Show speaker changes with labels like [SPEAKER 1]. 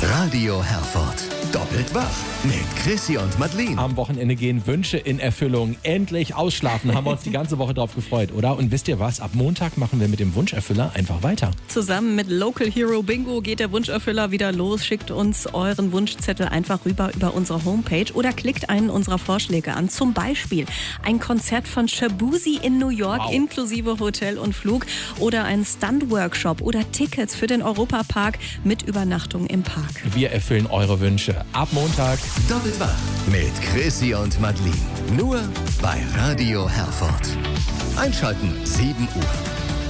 [SPEAKER 1] Radio Herford. Doppelt wach mit Chrissy und Madeleine.
[SPEAKER 2] Am Wochenende gehen Wünsche in Erfüllung. Endlich ausschlafen. Haben wir uns die ganze Woche drauf gefreut, oder? Und wisst ihr was? Ab Montag machen wir mit dem Wunscherfüller einfach weiter.
[SPEAKER 3] Zusammen mit Local Hero Bingo geht der Wunscherfüller wieder los. Schickt uns euren Wunschzettel einfach rüber über unsere Homepage oder klickt einen unserer Vorschläge an. Zum Beispiel ein Konzert von Shabuzi in New York inklusive Hotel und Flug oder ein Stunt-Workshop oder Tickets für den Europapark mit Übernachtung im Park.
[SPEAKER 2] Wir erfüllen eure Wünsche. Ab Montag.
[SPEAKER 1] Doppelt wach mit Chrissy und Madeleine. Nur bei Radio Herford. Einschalten 7 Uhr.